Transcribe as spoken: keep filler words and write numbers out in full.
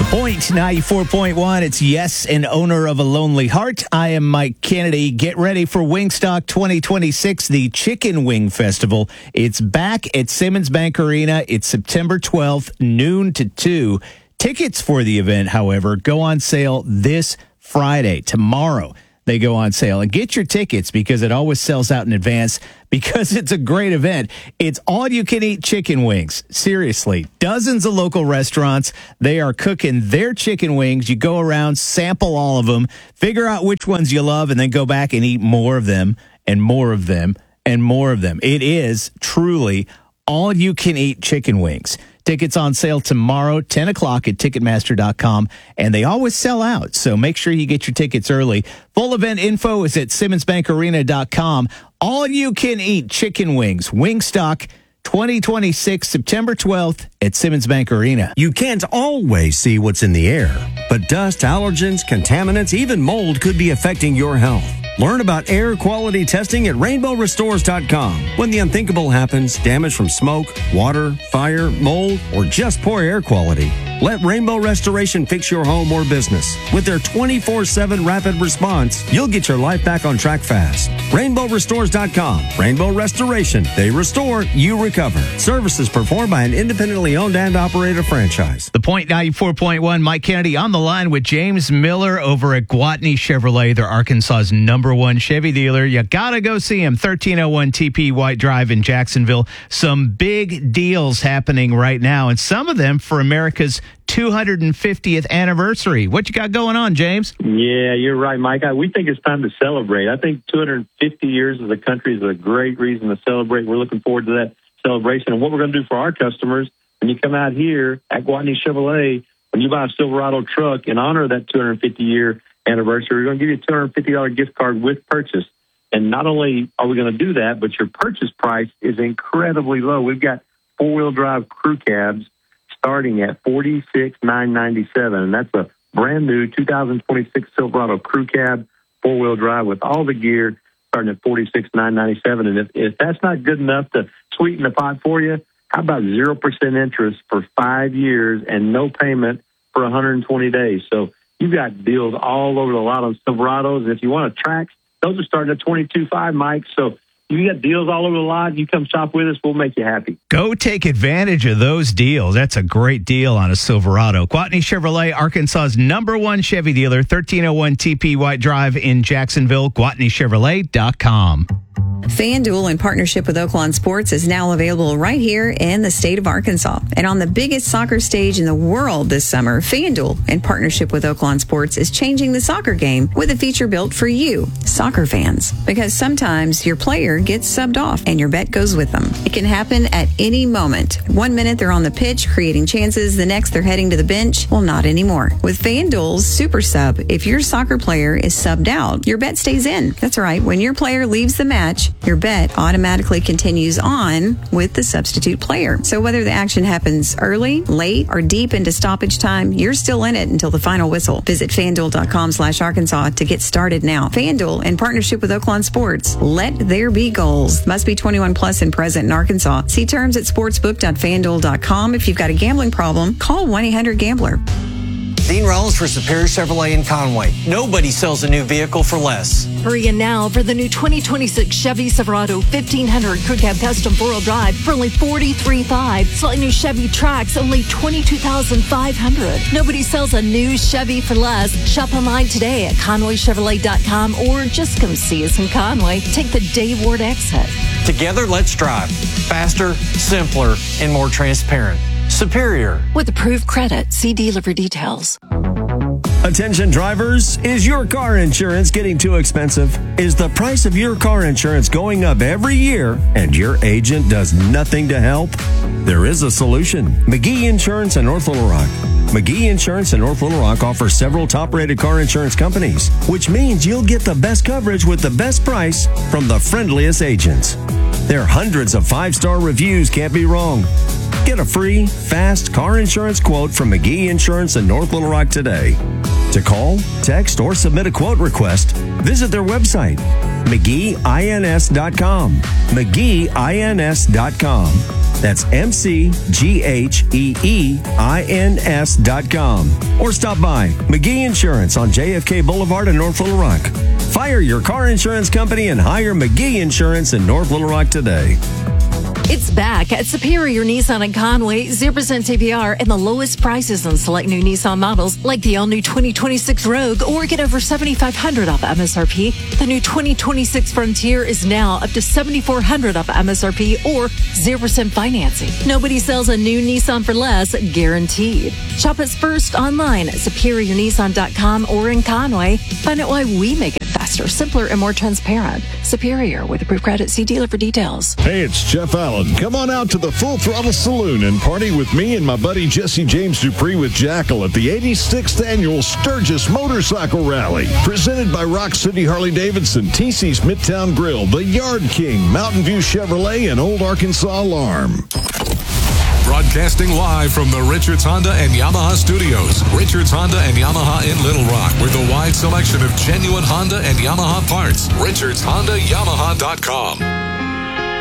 Point ninety-four point one. It's Yes, and owner of a lonely heart. I am Mike Kennedy. Get ready for Wingstock twenty twenty-six, the Chicken Wing Festival. It's back at Simmons Bank Arena. It's September twelfth, noon to two. Tickets for the event, however, go on sale this Friday, tomorrow. They go on sale. And get your tickets because it always sells out in advance because it's a great event. It's all-you-can-eat chicken wings. Seriously, dozens of local restaurants. They are cooking their chicken wings. You go around, sample all of them, figure out which ones you love, and then go back and eat more of them and more of them and more of them. It is truly all-you-can-eat chicken wings. Tickets on sale tomorrow, ten o'clock at Ticketmaster dot com, and they always sell out, so make sure you get your tickets early. Full event info is at Simmons Bank Arena dot com. All-you-can-eat chicken wings, Wingstock twenty twenty-six, September twelfth at Simmons Bank Arena. You can't always see what's in the air, but dust, allergens, contaminants, even mold could be affecting your health. Learn about air quality testing at Rainbow Restores dot com. When the unthinkable happens, damage from smoke, water, fire, mold, or just poor air quality, let Rainbow Restoration fix your home or business. With their twenty-four seven rapid response, you'll get your life back on track fast. Rainbow Restores dot com. Rainbow Restoration. They restore, you recover. Services performed by an independently owned and operated franchise. The Point ninety-four point one, Mike Kennedy on the line with James Miller over at Gwatney Chevrolet. They're Arkansas's number one Chevy dealer. You gotta go see him. thirteen oh one T P White Drive in Jacksonville. Some big deals happening right now, and some of them for America's two hundred fiftieth anniversary. What you got going on, James? Yeah, you're right, Mike. I, we think it's time to celebrate. I think two hundred fifty years of the country is a great reason to celebrate. We're looking forward to that celebration. And what we're going to do for our customers, when you come out here at Gwatney Chevrolet, when you buy a Silverado truck in honor of that two hundred fifty year anniversary, we're going to give you a two hundred fifty dollars gift card with purchase. And not only are we going to do that, but your purchase price is incredibly low. We've got four-wheel drive crew cabs starting at forty-six thousand nine hundred ninety-seven dollars, and that's a brand new two thousand twenty-six Silverado crew cab, four-wheel drive with all the gear, starting at forty-six thousand nine hundred ninety-seven dollars. And if, if that's not good enough to sweeten the pot for you, how about zero percent interest for five years and no payment for one hundred twenty days? So you've got deals all over the lot on Silverados. And if you want a Trax, those are starting at twenty-two point five, Mike. So you got deals all over the lot. You come shop with us, we'll make you happy. Go take advantage of those deals. That's a great deal on a Silverado. Gwatney Chevrolet, Arkansas's number one Chevy dealer, thirteen oh one T P White Drive in Jacksonville, Gwatney Chevrolet dot com. FanDuel, in partnership with Oaklawn Sports, is now available right here in the state of Arkansas. And on the biggest soccer stage in the world this summer, FanDuel, in partnership with Oaklawn Sports, is changing the soccer game with a feature built for you, soccer fans. Because sometimes your player gets subbed off and your bet goes with them. It can happen at any moment. One minute they're on the pitch creating chances, the next they're heading to the bench. Well, not anymore. With FanDuel's Super Sub, if your soccer player is subbed out, your bet stays in. That's right. When your player leaves the match, your bet automatically continues on with the substitute player. So whether the action happens early, late, or deep into stoppage time, you're still in it until the final whistle. Visit FanDuel.com slash Arkansas to get started now. FanDuel, in partnership with Oaklawn Sports. Let there be goals. Must be twenty-one plus and present in Arkansas. See terms at sportsbook dot fan duel dot com. If you've got a gambling problem, call one eight hundred gambler. Dean Rollins for Superior Chevrolet in Conway. Nobody sells a new vehicle for less. Hurry in now for the new twenty twenty-six Chevy Silverado fifteen hundred Crew Cab Custom four-wheel drive for only forty-three thousand five hundred dollars. Slightly new Chevy Trax, only twenty-two thousand five hundred dollars. Nobody sells a new Chevy for less. Shop online today at Conway Chevrolet dot com or just come see us in Conway. Take the Dave Ward exit. Together, let's drive. Faster, simpler, and more transparent. Superior. With approved credit, see dealer for details. Attention drivers, is your car insurance getting too expensive? Is the price of your car insurance going up every year and your agent does nothing to help? There is a solution. McGee Insurance in North Little Rock. McGee Insurance in North Little Rock offers several top-rated car insurance companies, which means you'll get the best coverage with the best price from the friendliest agents. Their hundreds of five-star reviews can't be wrong. Get a free, fast car insurance quote from McGee Insurance in North Little Rock today. To call, text, or submit a quote request, visit their website, McGee Ins dot com. McGee Ins dot com. That's M C G H E E I N S dot com. Or stop by McGee Insurance on J F K Boulevard in North Little Rock. Fire your car insurance company and hire McGee Insurance in North Little Rock today. It's back at Superior Nissan in Conway. zero percent A P R and the lowest prices on select new Nissan models like the all-new twenty twenty-six Rogue, or get over seventy-five hundred dollars off M S R P. The new twenty twenty-six Frontier is now up to seventy-four hundred dollars off M S R P or zero percent financing. Nobody sells a new Nissan for less, guaranteed. Shop us first online at superior nissan dot com or in Conway. Find out why we make it faster, simpler, and more transparent. Superior with approved credit. See dealer for details. Hey, it's Jeff Allen. Come on out to the Full Throttle Saloon and party with me and my buddy Jesse James Dupree with Jackal at the eighty-sixth Annual Sturgis Motorcycle Rally. Presented by Rock City Harley-Davidson, T C's Midtown Grill, The Yard King, Mountain View Chevrolet, and Old Arkansas Alarm. Broadcasting live from the Richards Honda and Yamaha studios. Richards Honda and Yamaha in Little Rock with a wide selection of genuine Honda and Yamaha parts. Richards Honda Yamaha dot com.